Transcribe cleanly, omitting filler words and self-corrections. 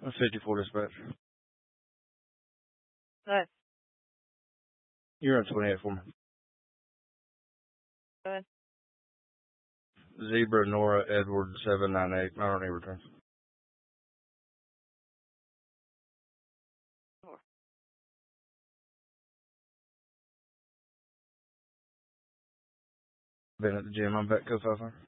54 dispatch. Go ahead. You're on 28 for me. Go ahead. Zebra Nora Edward 798. I don't need returns. Been at the gym. I'm back. Go 500.